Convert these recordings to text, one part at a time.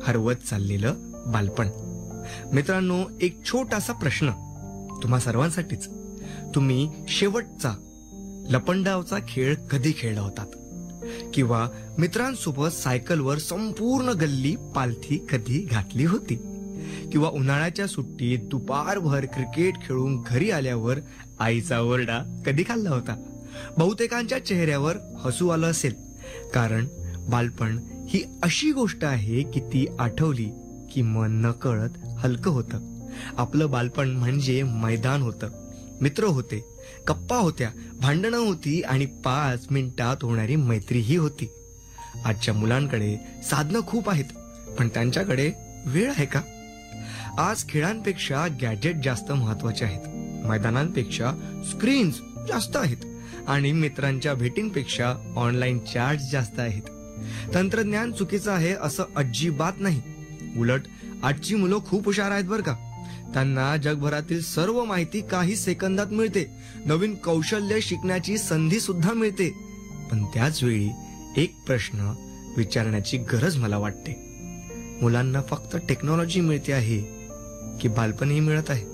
हरवत चाललेलं बालपण. मित्रांनो, एक छोटासा प्रश्न तुम्हा सर्वांसाठीच. तुम्ही शेवटचा लपंडावचा खेळ कधी खेळला होतात? किंवा मित्रांसोबत सायकलवर संपूर्ण गल्ली पालथी कधी घातली होती? किंवा उन्हाळ्याच्या सुट्टीत दुपारभर क्रिकेट खेळून घरी आल्यावर आईचा ओरडा कधी खाल्ला होता? बहुतेकांच्या चेहऱ्यावर हसू आलं असेल, कारण बालपण ही अशी गोष्ट आहे की ती आठवली की मन नकळत हलकं होतं. आपलं बालपण म्हणजे मैदान होतं, मित्र होते, गप्पा होत्या, भांडणं होती आणि 5 मिनिटात होणारी मैत्रीही होती. आजच्या मुलांकडे साधनं खूप आहेत, पण त्यांच्याकडे वेळ आहे का? आज खेळांपेक्षा गॅजेट जास्त महत्वाचे आहेत, मैदानांपेक्षा स्क्रीन्स जास्त आहेत आणि मित्रांच्या भेटींपेक्षा ऑनलाईन चॅट जास्त आहेत. तंत्रज्ञान चुकीचं आहे असं अजिबात नाही. उलट आजची मुलं खूप हुशार आहेत बरं का. त्यांना जगभरातील सर्व माहिती काही सेकंदात मिळते. नवीन कौशल्य शिकण्याची संधी सुद्धा मिळते. पण त्याच वेळी एक प्रश्न विचारण्याची गरज मला वाटते. मुलांना फक्त टेक्नॉलॉजी मिळते आहे की बालपणही मिळत आहे?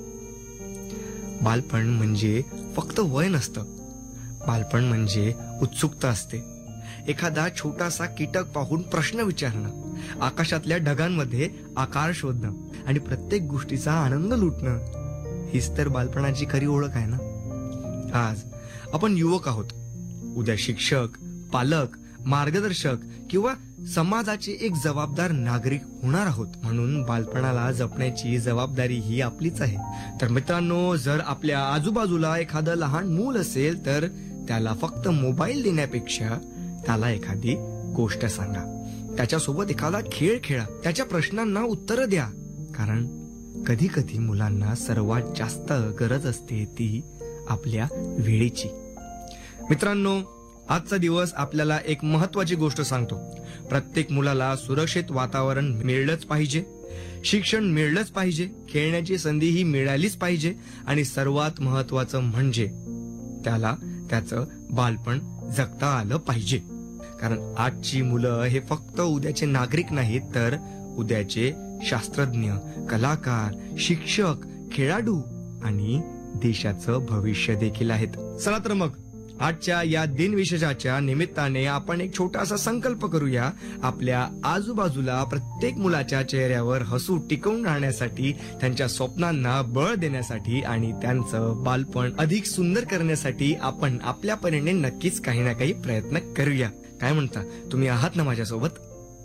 बालपण म्हणजे फक्त वय नसतं. बालपण म्हणजे उत्सुकता असते. एखादा छोटासा कीटक पाहून प्रश्न विचारणं, आकाशातल्या ढगांमध्ये आकार शोधणं आणि प्रत्येक गोष्टीचा आनंद लुटणं, हीच तर बालपणाची खरी ओळख आहे ना. आज आपण युवक आहोत, उद्या शिक्षक, पालक, मार्गदर्शक किंवा समाजाचे एक जबाबदार नागरिक होणार आहोत. म्हणून बालपणाला जपण्याची जबाबदारी ही आपलीच आहे. तर मित्रांनो, जर आपल्या आजूबाजूला एखादं लहान मूल असेल तर त्याला फक्त मोबाईल देण्यापेक्षा त्याला एखादी गोष्ट सांगा, त्याच्यासोबत एखादा खेळ खेळा, त्याच्या प्रश्नांना उत्तर द्या. कारण कधी कधी मुलांना सर्वात जास्त गरज असते ती आपल्या वेळेची. मित्रांनो, आजचा दिवस आपल्याला एक महत्वाची गोष्ट सांगतो. प्रत्येक मुलाला सुरक्षित वातावरण मिळलंच पाहिजे, शिक्षण मिळलंच पाहिजे, खेळण्याची संधीही मिळालीच पाहिजे आणि सर्वात महत्वाचं म्हणजे त्याला त्याचं बालपण जगता आलं पाहिजे. कारण आजची मुलं हे फक्त उद्याचे नागरिक नाहीत, तर उद्याचे शास्त्रज्ञ, कलाकार, शिक्षक, खेळाडू आणि देशाचं भविष्य देखील आहेत. चला तर मग आजच्या या दिनविशेषाच्या निमित्ताने आपण एक छोटासा संकल्प करूया. आपल्या आजूबाजूला प्रत्येक मुलाच्या चेहऱ्यावर हसू टिकवून राहण्यासाठी, त्यांच्या स्वप्नांना बळ देण्यासाठी आणि त्यांचं बालपण अधिक सुंदर करण्यासाठी आपण आपल्या परीने नक्कीच काही ना काही प्रयत्न करूया. काय म्हणता, तुम्ही आहात ना माझ्यासोबत?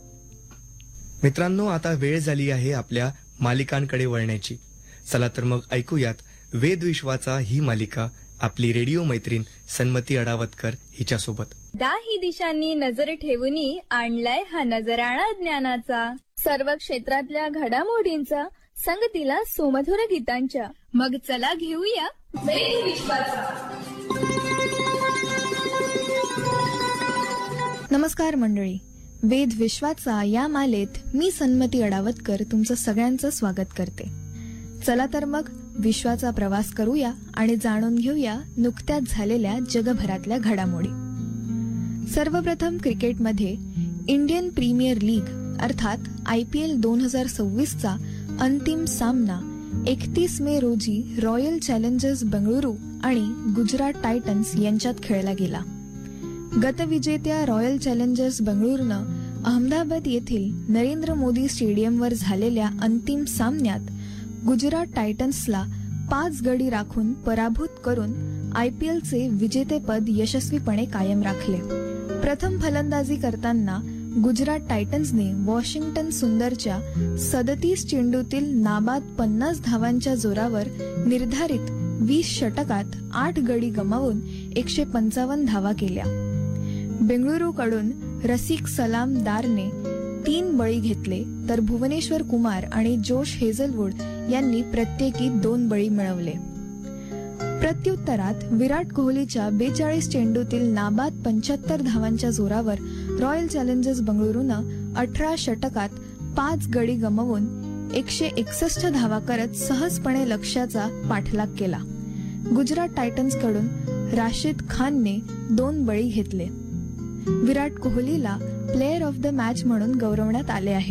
मित्रांनो, आता वेळ झाली आहे आपल्या मालिकांकडे वळण्याची. चला तर मग ऐकूयात वेदविश्वाचा ही मालिका आपली रेडिओ मैत्रीण सन्मती अडावतकर हिच्यासोबत. दाही दिशांनी नजर ठेवूनी आणलाय हा नजराणा ज्ञानाचा, सर्व क्षेत्रातल्या घडामोडींचा, संगतीला सुमधुर गीतांच्या. मग चला घेऊया वेदविश्वाचा. नमस्कार मंडळी, वेदविश्वाचा या मालेत मी सन्मती अडावतकर तुमचं सगळ्यांचं स्वागत करते. चला तर मग विश्वाचा प्रवास करूया आणि जाणून घेऊया नुकत्याच झालेल्या जगभरातल्या घडामोडी. सर्वप्रथम क्रिकेटमध्ये इंडियन प्रीमियर लीग अर्थात IPL 2026चा अंतिम सामना 31 मे रोजी रॉयल चॅलेंजर्स बंगळुरू आणि गुजरात टायटन्स यांच्यात खेळला गेला. गतविजेत्या रॉयल चॅलेंजर्स बंगळुरूनं अहमदाबाद येथील नरेंद्र मोदी स्टेडियमवर झालेल्या अंतिम सामन्यात गुजरात टायटन्सला 5 गडी राखून पराभूत करून IPLचे विजेतेपद यशस्वीपणे कायम राखले. प्रथम फलंदाजी करताना गुजरात टायटन्सने वॉशिंग्टन सुंदरच्या 37 चेंडूतील नाबाद 50 धावांच्या जोरावर निर्धारित 20 षटकात 8 गडी गमावून 155 धावा केल्या. बेंगळुरूकडून रसिक सलामदारने 3 बळी घेतले तर भुवनेश्वर कुमार आणि जोश हेझलवूड यांनी प्रत्येकी 2 बळी मिळवले. प्रत्युत्तरात विराट कोहलीच्या 42 चेंडूतील नाबाद 75 धावांच्या जोरावर रॉयल चॅलेंजर्स बंगळुरूनं 18 षटकात 5 गडी गमावून 161 धावा करत सहजपणे लक्ष्याचा पाठलाग केला. गुजरात टायटन्सकडून राशिद खानने 2 बळी घेतले. विराट कोहलीला प्लेयर ऑफ द मॅच म्हणून गौरवण्यात आले आहे.